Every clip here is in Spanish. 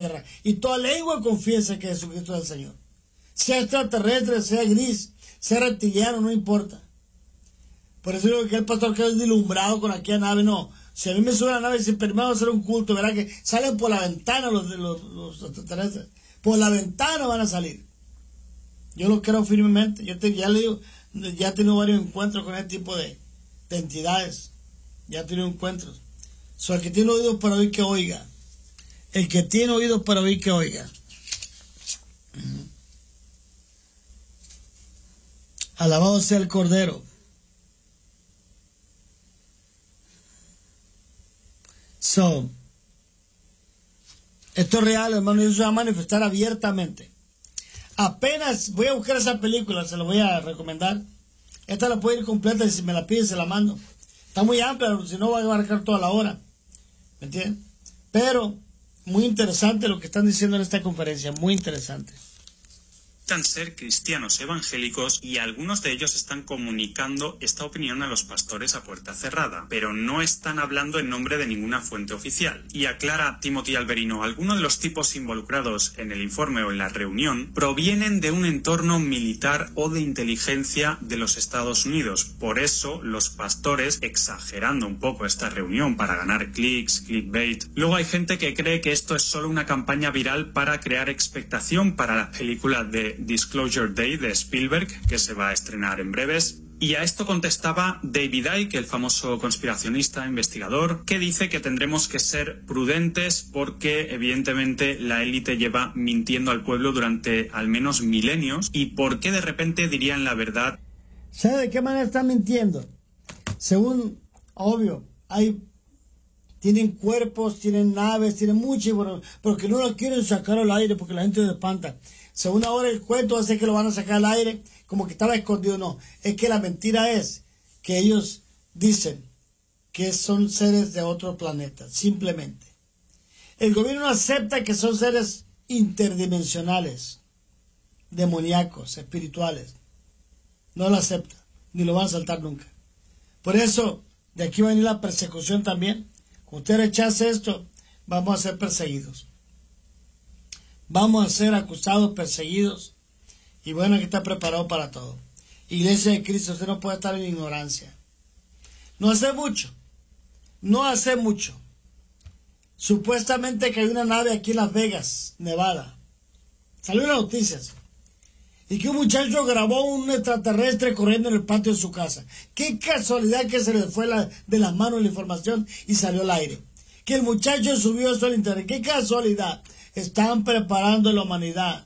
tierra, y toda lengua confiesa que Jesucristo es el Señor. Sea extraterrestre, sea gris, sea reptiliano, no importa. Por eso digo que el pastor quedó deslumbrado con aquella nave. No, si a mí me sube la nave y se permite hacer un culto, verá que salen por la ventana los extraterrestres. Por la ventana van a salir. Yo lo creo firmemente. Ya le digo, ya he tenido varios encuentros con este tipo de entidades. Ya he tenido encuentros. El que tiene oídos para oír, que oiga. El que tiene oídos para oír, que oiga. Alabado sea el Cordero. Esto es real, hermano, y eso se va a manifestar abiertamente. Apenas voy a buscar esa película, se la voy a recomendar. Esta la puedo ir completa y si me la pide se la mando. Está muy amplia, si no va a abarcar toda la hora. ¿Me entienden? Pero muy interesante lo que están diciendo en esta conferencia, muy interesante. Ser cristianos evangélicos y algunos de ellos están comunicando esta opinión a los pastores a puerta cerrada, pero no están hablando en nombre de ninguna fuente oficial. Y aclara Timothy Alberino, algunos de los tipos involucrados en el informe o en la reunión provienen de un entorno militar o de inteligencia de los Estados Unidos. Por eso los pastores, exagerando un poco esta reunión para ganar clics, clickbait. Luego hay gente que cree que esto es solo una campaña viral para crear expectación para la película de Disclosure Day de Spielberg, que se va a estrenar en breves. Y a esto contestaba David Icke, el famoso conspiracionista, investigador, que dice que tendremos que ser prudentes porque evidentemente la élite lleva mintiendo al pueblo durante al menos milenios, y por qué de repente dirían la verdad. ¿Sabe de qué manera están mintiendo? Según, obvio, tienen cuerpos, tienen naves, tienen mucho, porque no lo quieren sacar al aire porque la gente se espanta. Según ahora el cuento hace que lo van a sacar al aire como que estaba escondido. No, es que la mentira es que ellos dicen que son seres de otro planeta, simplemente. El gobierno acepta que son seres interdimensionales, demoníacos, espirituales. No lo acepta, ni lo van a saltar nunca. Por eso, de aquí va a venir la persecución también. Cuando usted rechace esto, vamos a ser perseguidos. Vamos a ser acusados, perseguidos, y bueno, hay que estar preparado para todo. Iglesia de Cristo, usted no puede estar en ignorancia. No hace mucho. Supuestamente que hay una nave aquí en Las Vegas, Nevada. Salió en las noticias. Y que un muchacho grabó un extraterrestre corriendo en el patio de su casa. Qué casualidad que se le fue de las manos la información y salió al aire. Que el muchacho subió eso al internet. Qué casualidad. Están preparando la humanidad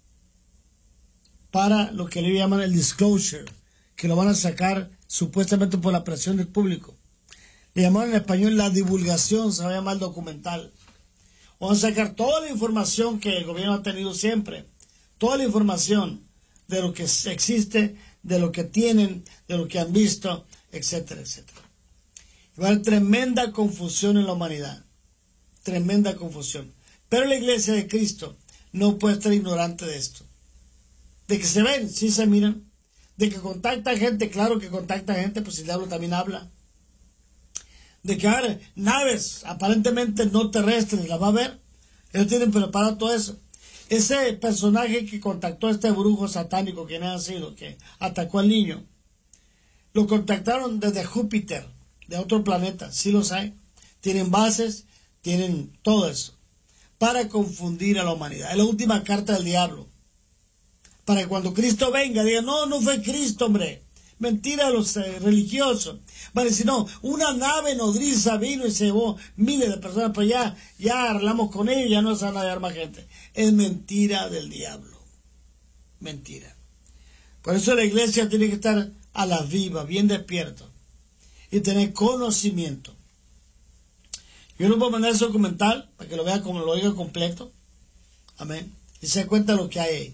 para lo que le llaman el disclosure, que lo van a sacar supuestamente por la presión del público. Le llamaron en español la divulgación, se va a llamar el documental. Van a sacar toda la información que el gobierno ha tenido siempre, toda la información de lo que existe, de lo que tienen, de lo que han visto, etcétera, etcétera. Y va a haber tremenda confusión en la humanidad, tremenda confusión. Pero la iglesia de Cristo no puede estar ignorante de esto. De que se ven, sí se miran. De que contacta gente, claro que contacta gente, pues el diablo también habla. De que hay naves aparentemente no terrestres, las va a ver. Ellos tienen preparado todo eso. Ese personaje que contactó a este brujo satánico, quien ha sido, que atacó al niño, lo contactaron desde Júpiter, de otro planeta, sí los hay. Tienen bases, tienen todo eso, para confundir a la humanidad. Es la última carta del diablo. Para que cuando Cristo venga, digan, no fue Cristo, hombre. Mentira a los religiosos. Van a decir, no, una nave nodriza vino y se llevó miles de personas, pero ya arreglamos con ellos, ya no se van a llevar más gente. Es mentira del diablo. Mentira. Por eso la iglesia tiene que estar a la viva, bien despierto, y tener conocimiento. Yo les voy a mandar ese documental para que lo vea como lo oiga completo. Amén. Y se dé cuenta de lo que hay ahí.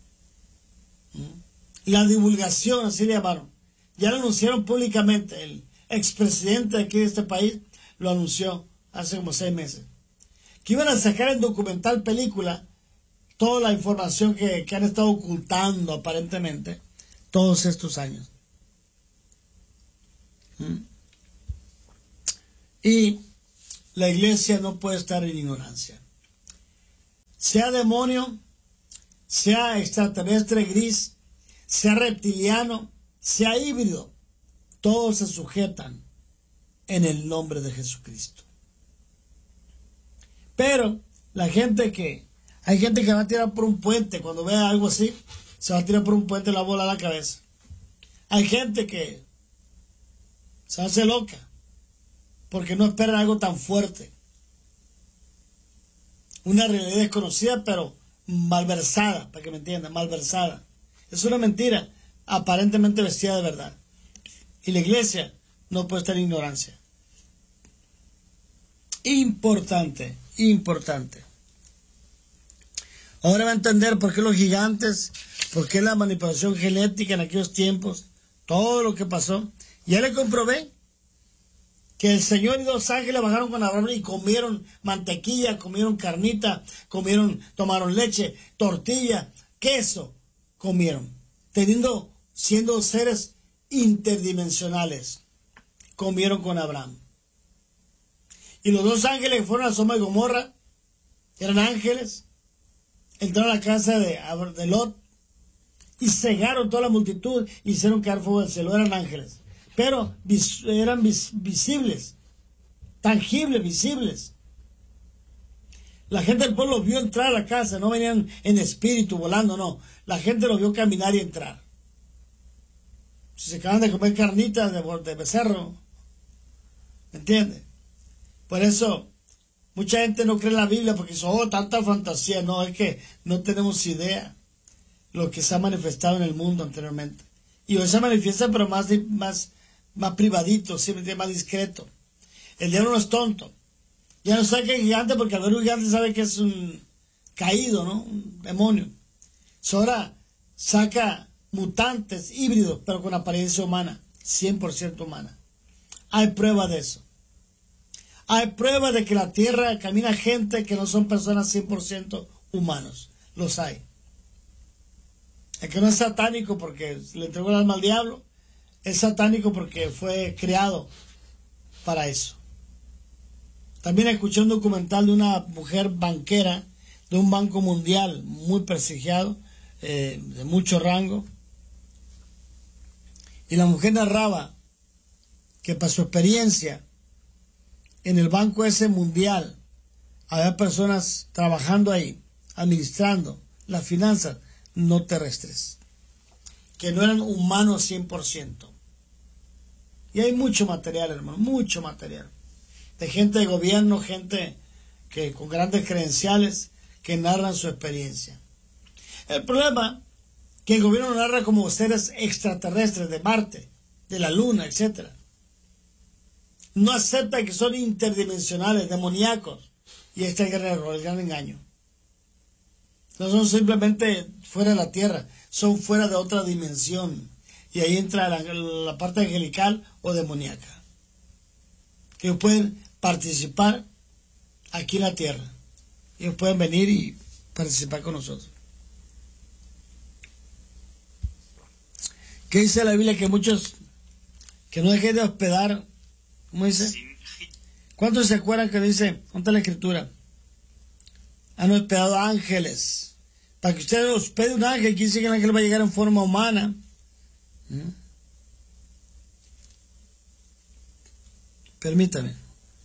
La divulgación, así le llamaron. Ya lo anunciaron públicamente. El expresidente de aquí de este país lo anunció hace como 6 meses. Que iban a sacar en documental película toda la información que han estado ocultando aparentemente todos estos años. Y la iglesia no puede estar en ignorancia. sea demonio, sea extraterrestre gris, sea reptiliano, sea híbrido, todos se sujetan en el nombre de Jesucristo. Pero hay gente que va a tirar por un puente cuando vea algo así, se va a tirar por un puente la bola a la cabeza. Hay gente que se hace loca porque no esperan algo tan fuerte. Una realidad desconocida, pero malversada, para que me entiendan, malversada. Es una mentira aparentemente vestida de verdad. Y la iglesia no puede estar en ignorancia. Importante. Ahora va a entender por qué los gigantes, por qué la manipulación genética en aquellos tiempos, todo lo que pasó. Ya le comprobé que el Señor y dos ángeles bajaron con Abraham y comieron mantequilla, comieron carnita, tomaron leche, tortilla, queso, comieron, siendo seres interdimensionales, comieron con Abraham. Y los dos ángeles que fueron a Sodoma y Gomorra, eran ángeles, entraron a la casa de Lot y cegaron toda la multitud, hicieron caer fuego del cielo, eran ángeles. Pero eran visibles, tangibles, visibles. La gente del pueblo vio entrar a la casa, no venían en espíritu volando, no. La gente los vio caminar y entrar. Si se acaban de comer carnitas de becerro, ¿me entiendes? Por eso, mucha gente no cree en la Biblia porque dice, tanta fantasía. No, es que no tenemos idea lo que se ha manifestado en el mundo anteriormente. Y hoy se manifiesta, pero más privadito, siempre más discreto. El diablo no es tonto. Ya no sabe que es gigante porque al ver un gigante sabe que es un caído, ¿no? Un demonio. Ahora saca mutantes, híbridos, pero con apariencia humana, 100% humana. Hay prueba de eso. Hay prueba de que la tierra camina gente que no son personas 100% humanos. Los hay. El que no es satánico porque le entregó el alma al diablo, es satánico porque fue creado para eso. También escuché un documental de una mujer banquera de un banco mundial muy prestigiado, de mucho rango. Y la mujer narraba que para su experiencia en el banco ese mundial había personas trabajando ahí, administrando las finanzas no terrestres, que no eran humanos 100%. Y hay mucho material, hermano, mucho material. De gente de gobierno, gente que con grandes credenciales que narran su experiencia. El problema que el gobierno narra como seres extraterrestres de Marte, de la Luna, etc. No acepta que son interdimensionales, demoníacos, y este es el gran engaño. No son simplemente fuera de la Tierra, son fuera de otra dimensión. Y ahí entra la parte angelical o demoníaca. Que ellos pueden participar aquí en la Tierra. Ellos pueden venir y participar con nosotros. ¿Qué dice la Biblia? Que muchos, que no dejen de hospedar, ¿cómo dice? ¿Cuántos se acuerdan que dice, ¿dónde está la escritura? Han hospedado ángeles. Para que usted hospede un ángel, quiere decir que el ángel va a llegar en forma humana. Permítame.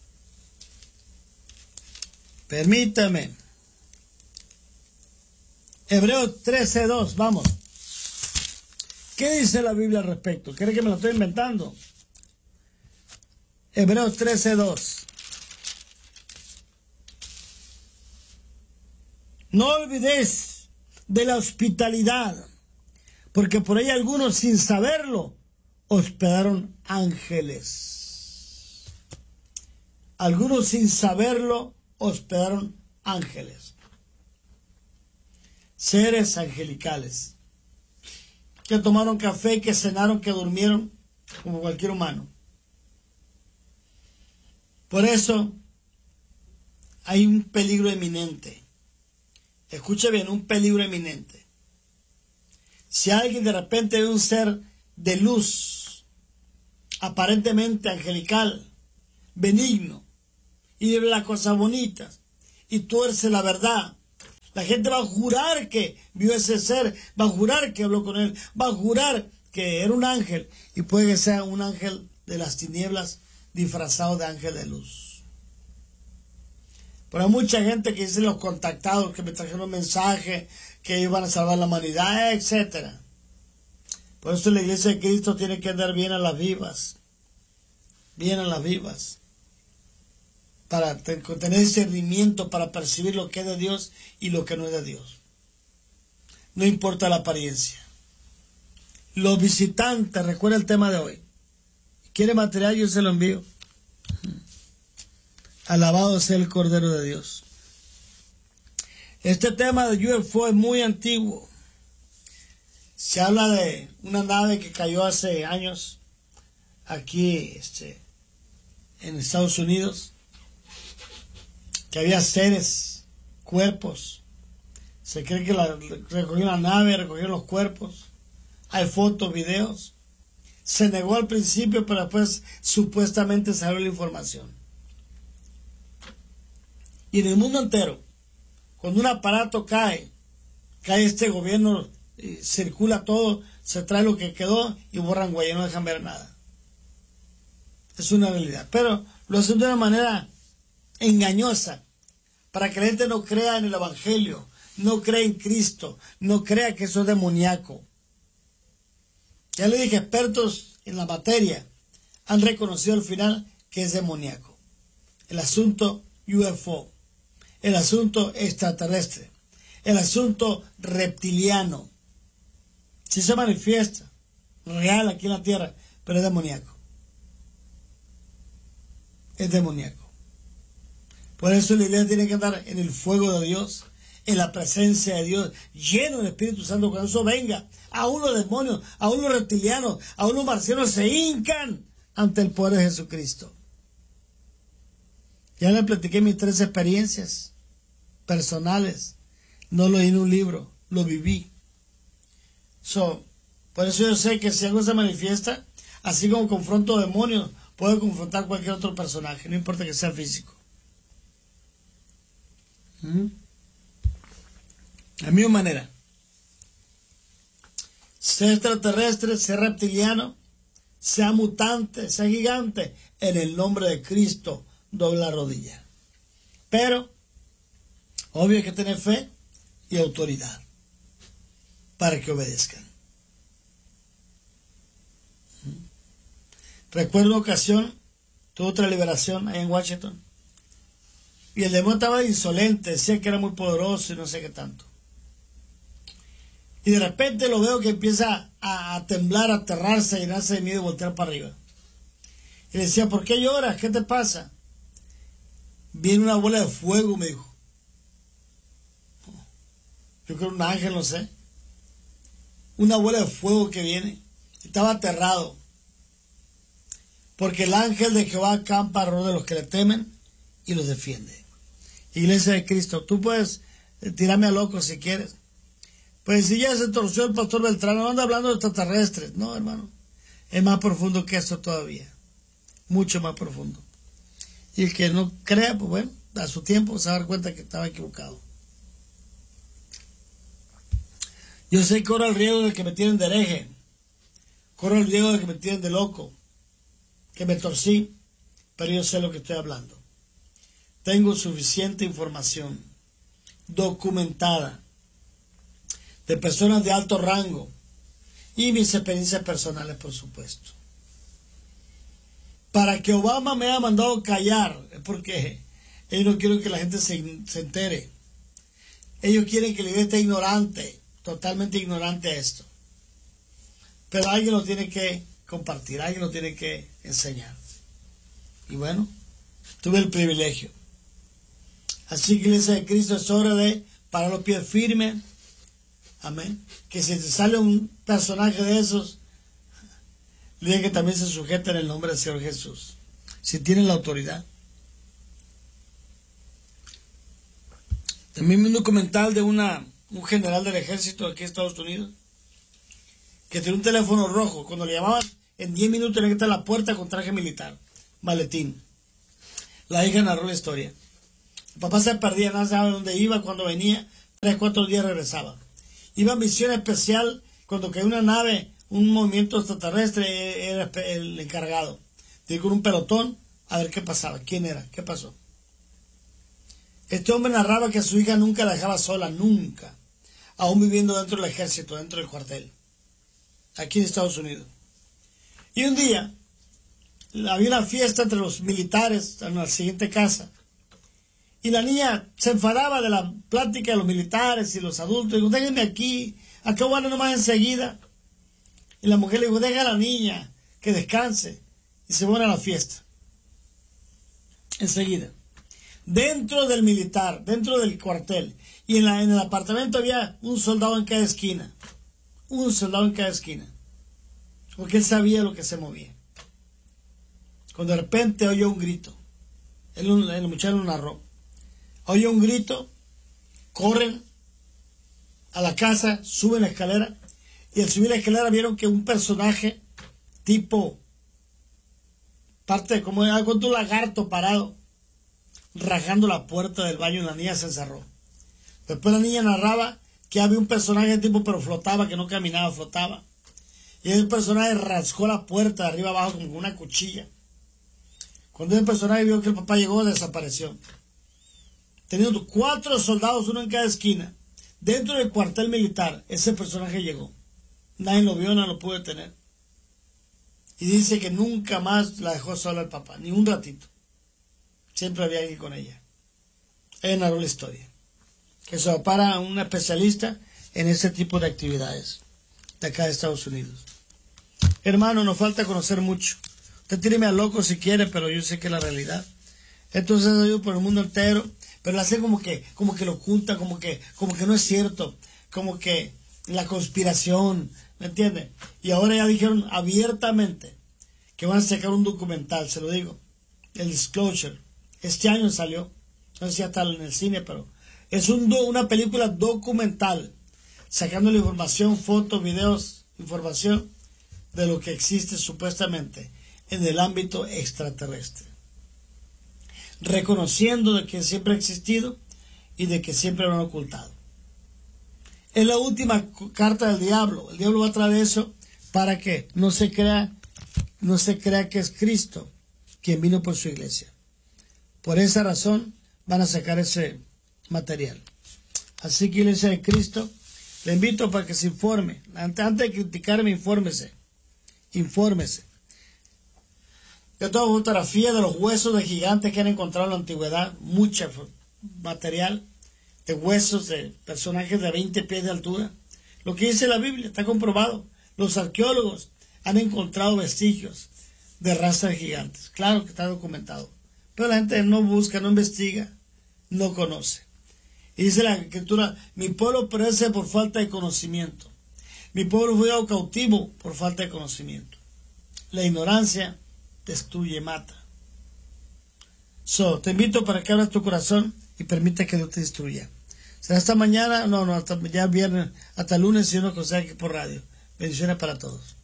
Hebreos 13:2, vamos. ¿Qué dice la Biblia al respecto? ¿Cree que me lo estoy inventando? Hebreos 13:2. No olvidéis de la hospitalidad, porque por ahí algunos sin saberlo hospedaron ángeles. Algunos sin saberlo hospedaron ángeles. Seres angelicales que tomaron café, que cenaron, que durmieron como cualquier humano. Por eso hay un peligro eminente. Escuche bien, un peligro eminente. Si alguien de repente ve un ser de luz, aparentemente angelical, benigno, y ve las cosas bonitas, y tuerce la verdad La gente va a jurar que vio ese ser, va a jurar que habló con él, va a jurar que era un ángel, y puede que sea un ángel de las tinieblas disfrazado de ángel de luz. Pero hay mucha gente que dice los contactados, que me trajeron un mensaje, que iban a salvar la humanidad, etc. Por eso la iglesia de Cristo tiene que andar bien a las vivas, para tener discernimiento, para percibir lo que es de Dios y lo que no es de Dios. No importa la apariencia. Los visitantes, recuerda el tema de hoy. ¿Quiere material? Yo se lo envío. Alabado sea el Cordero de Dios. Este tema de UFO es muy antiguo. Se habla de una nave que cayó hace años aquí en Estados Unidos, que había seres, cuerpos. Se cree que recogió la nave, recogieron los cuerpos. Hay fotos, videos. Se negó al principio, pero después supuestamente salió la información. Y en el mundo entero, cuando un aparato cae este gobierno, circula todo, se trae lo que quedó y borran huella, no dejan ver nada. Es una realidad. Pero lo hacen de una manera engañosa, para que la gente no crea en el Evangelio, no crea en Cristo, no crea que eso es demoníaco. Ya le dije, expertos en la materia han reconocido al final que es demoníaco. El asunto UFO, el asunto extraterrestre, el asunto reptiliano, sí se manifiesta, real aquí en la tierra, pero es demoníaco. Es demoníaco. Por eso la iglesia tiene que andar en el fuego de Dios, en la presencia de Dios, lleno del Espíritu Santo. Cuando eso venga, aún los demonios, aún los reptilianos, aún los marcianos se hincan ante el poder de Jesucristo. Ya le platiqué mis 3 experiencias personales. No lo leí en un libro, lo viví. Por eso yo sé que si algo se manifiesta, así como confronto demonios, puedo confrontar cualquier otro personaje, no importa que sea físico. A mi manera. Sea extraterrestre, sea reptiliano, sea mutante, sea gigante, en el nombre de Cristo, dobla la rodilla. Pero, obvio hay que tener fe y autoridad para que obedezcan. Recuerdo una ocasión, tuve otra liberación ahí en Washington, y el demonio estaba insolente, decía que era muy poderoso y no sé qué tanto. Y de repente lo veo que empieza a temblar, a aterrarse, a llenarse de miedo y voltear para arriba. Y le decía, ¿por qué lloras? ¿Qué te pasa? Viene una bola de fuego, me dijo. Yo creo un ángel, no sé. Una bola de fuego que viene. Estaba aterrado. Porque el ángel de Jehová acampa alrededor de los que le temen y los defiende. Iglesia de Cristo, tú puedes tirarme a loco si quieres. Pues si ya se torció el pastor Beltrán, no anda hablando de extraterrestres. No, hermano. Es más profundo que eso todavía. Mucho más profundo. Y el que no crea, pues bueno, a su tiempo se va a dar cuenta que estaba equivocado. Yo sé que corro el riesgo de que me tiren de hereje. Corro el riesgo de que me tiren de loco. Que me torcí. Pero yo sé lo que estoy hablando. Tengo suficiente información documentada de personas de alto rango y mis experiencias personales, por supuesto. Para que Obama me haya mandado callar, es porque ellos no quieren que la gente se entere. Ellos quieren que la iglesia esté ignorante, totalmente ignorante a esto. Pero alguien lo tiene que compartir, alguien lo tiene que enseñar. Y bueno, tuve el privilegio. Así que Iglesia de Cristo, es hora de parar los pies firmes. Amén. Que si te sale un personaje de esos, le diga que también se sujeta en el nombre del Señor Jesús. Si tienen la autoridad. También un documental de un general del ejército aquí en Estados Unidos, que tenía un teléfono rojo. Cuando le llamaban, en 10 minutos tenía que estar en la puerta con traje militar, maletín. La hija narró la historia. El papá se perdía, no sabía dónde iba, cuándo venía. 3 o 4 días regresaba. Iba a misión especial cuando cayó una nave, un movimiento extraterrestre, era el encargado de ir con un pelotón a ver qué pasaba, quién era, qué pasó. Este hombre narraba que a su hija nunca la dejaba sola, nunca, aún viviendo dentro del ejército, dentro del cuartel, aquí en Estados Unidos. Y un día había una fiesta entre los militares en la siguiente casa. Y la niña se enfadaba de la plática de los militares y los adultos. Dijo, déjenme aquí, acabo van nomás enseguida. Y la mujer le dijo, deja a la niña que descanse. Y se van a la fiesta. Enseguida. Dentro del militar, dentro del cuartel. Y en el apartamento había un soldado en cada esquina. Un soldado en cada esquina. Porque él sabía lo que se movía. Cuando de repente oyó un grito. El muchacho lo narró. Oye un grito, corren a la casa, suben la escalera, y al subir la escalera vieron que un personaje tipo, parte de como algo de un lagarto parado, rajando la puerta del baño, y la niña se encerró. Después la niña narraba que había un personaje tipo, pero flotaba, que no caminaba, flotaba. Y ese personaje rascó la puerta de arriba abajo como con una cuchilla. Cuando ese personaje vio que el papá llegó, desapareció. Teniendo 4 soldados, uno en cada esquina, dentro del cuartel militar, ese personaje llegó. Nadie lo vio, no lo pudo detener. Y dice que nunca más la dejó sola el papá, ni un ratito. Siempre había alguien con ella. Ella narró la historia. Que se para un especialista en ese tipo de actividades de acá de Estados Unidos. Hermano, nos falta conocer mucho. Usted tíreme a loco si quiere, pero yo sé que es la realidad. Entonces ha ido por el mundo entero. Pero lo hace como que lo oculta, como que no es cierto, como que la conspiración, ¿me entiende? Y ahora ya dijeron abiertamente que van a sacar un documental, se lo digo, el Disclosure. Este año salió, no sé si ya está en el cine, pero es una película documental, sacando la información, fotos, videos, información de lo que existe supuestamente en el ámbito extraterrestre. Reconociendo de que siempre ha existido y de que siempre lo han ocultado. Es la última carta del diablo. El diablo va a traer eso para que no se crea que es Cristo quien vino por su iglesia. Por esa razón van a sacar ese material. Así que, Iglesia de Cristo, le invito para que se informe. Antes de criticarme, infórmese. Yo tengo fotografía de los huesos de gigantes que han encontrado en la antigüedad, mucho material de huesos de personajes de 20 pies de altura. Lo que dice la Biblia está comprobado. Los arqueólogos han encontrado vestigios de razas de gigantes. Claro que está documentado. Pero la gente no busca, no investiga, no conoce. Y dice la Escritura, mi pueblo perece por falta de conocimiento. Mi pueblo fue llevado cautivo por falta de conocimiento. La ignorancia destruye, mata. Te invito para que abras tu corazón y permita que Dios te destruya. Será hasta mañana, hasta ya viernes, hasta lunes, si uno consegue aquí por radio. Bendiciones para todos.